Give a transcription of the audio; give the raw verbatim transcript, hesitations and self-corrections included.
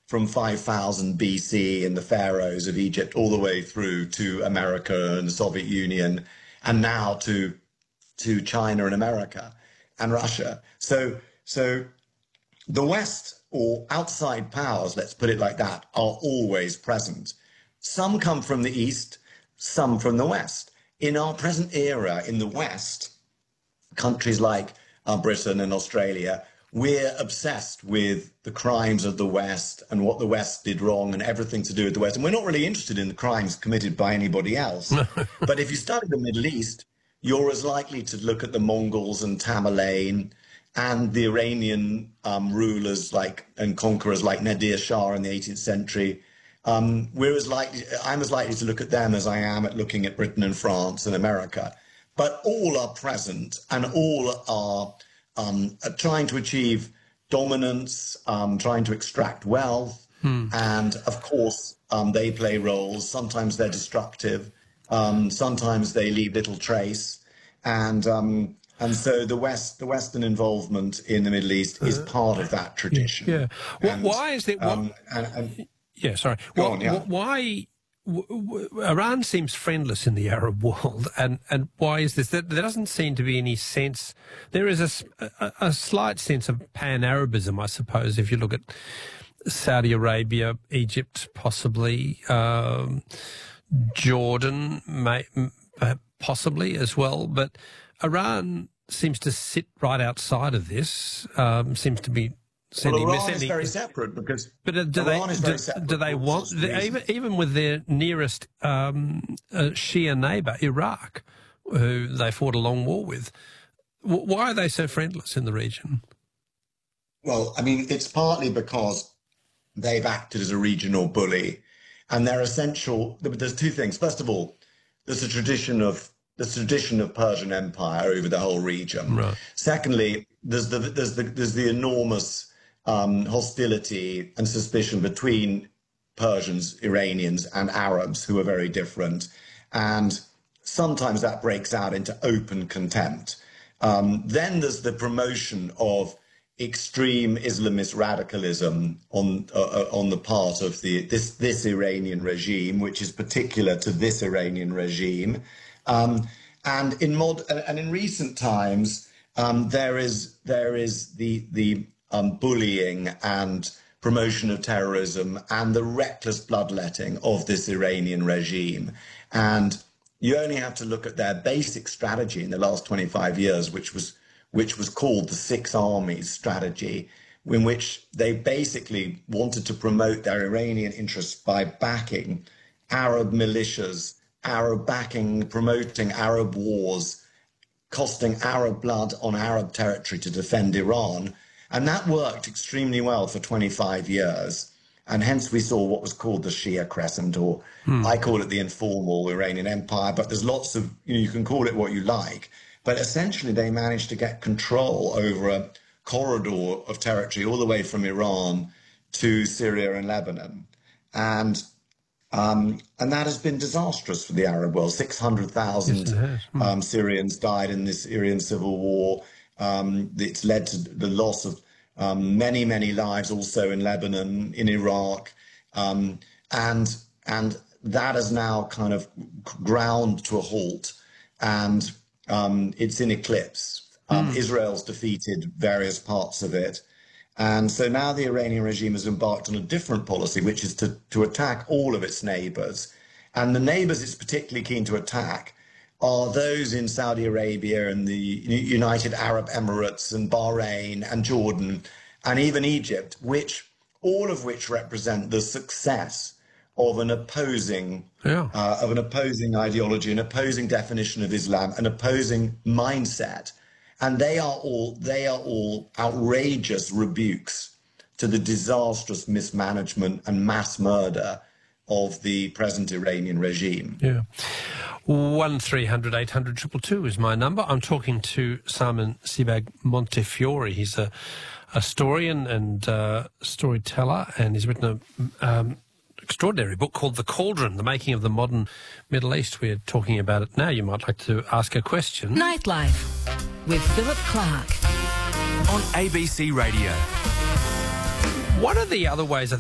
from five thousand B C and the pharaohs of Egypt all the way through to America and the Soviet Union, and now to to China and America and Russia. So, so the West, or outside powers, let's put it like that, are always present. Some come from the East, some from the West. In our present era in the West, countries like uh, Britain and Australia, we're obsessed with the crimes of the West and what the West did wrong and everything to do with the West. And we're not really interested in the crimes committed by anybody else. But if you study the Middle East, you're as likely to look at the Mongols and Tamerlane and the Iranian um, rulers like and conquerors like Nadir Shah in the eighteenth century. Um, we're as likely, I'm as likely to look at them as I am at looking at Britain and France and America. But all are present and all are um, trying to achieve dominance, um, trying to extract wealth. Hmm. And of course, um, they play roles. Sometimes they're destructive. Um, sometimes they leave little trace, and um, and so the West, the Western involvement in the Middle East is part of that tradition. Yeah. yeah. And, why is it? Um, and, and, yeah. Sorry. Go well, on, yeah. Why? W- w- Iran seems friendless in the Arab world, and, and why is this? There, there doesn't seem to be any sense. There is a, a, a slight sense of pan-Arabism, I suppose, if you look at Saudi Arabia, Egypt, possibly. Um, Jordan, may, possibly as well, but Iran seems to sit right outside of this. Um, seems to be sending. Well, Iran sending, is very separate because. But uh, do Iran they is very do, separate do they want the, even even with their nearest um, uh, Shia neighbour, Iraq, who they fought a long war with? W- why are they so friendless in the region? Well, I mean, it's partly because they've acted as a regional bully. And they're essential. There's two things. First of all, there's a tradition of the tradition of Persian Empire over the whole region. Right. Secondly, there's the there's the there's the enormous um, hostility and suspicion between Persians, Iranians, and Arabs, who are very different, and sometimes that breaks out into open contempt. Um, then there's the promotion of extreme Islamist radicalism on uh, on the part of the this this Iranian regime, which is particular to this Iranian regime, um, and in mod and in recent times um, there is there is the the um, bullying and promotion of terrorism and the reckless bloodletting of this Iranian regime. And you only have to look at their basic strategy in the last twenty-five years, which was which was called the Six Armies strategy, in which they basically wanted to promote their Iranian interests by backing Arab militias, Arab backing, promoting Arab wars, costing Arab blood on Arab territory to defend Iran. And that worked extremely well for twenty-five years. And hence we saw what was called the Shia Crescent, or hmm. I call it the informal Iranian Empire, but there's lots of, you know, you can call it what you like. But essentially, they managed to get control over a corridor of territory all the way from Iran to Syria and Lebanon. And um, and that has been disastrous for the Arab world. six hundred thousand yes, mm. um, Syrians died in this Syrian civil war. Um, it's led to the loss of um, many, many lives also in Lebanon, in Iraq. Um, and, and that has now kind of ground to a halt. And Um, it's in eclipse. Um, mm. Israel's defeated various parts of it. And so now the Iranian regime has embarked on a different policy, which is to, to attack all of its neighbors. And the neighbors it's particularly keen to attack are those in Saudi Arabia and the United Arab Emirates and Bahrain and Jordan and even Egypt, which all of which represent the success of an opposing yeah. uh, of an opposing ideology, an opposing definition of Islam, an opposing mindset. And they are all they are all outrageous rebukes to the disastrous mismanagement and mass murder of the present Iranian regime. Yeah. One three hundred eight hundred two two two is my number. I'm talking to Simon Sebag Montefiore. He's a, a historian and uh, storyteller, and he's written a um, extraordinary book called The Cauldron, The Making of the Modern Middle East. We're talking about it now. You might like to ask a question. Nightlife with Philip Clark on A B C Radio. One of the other ways I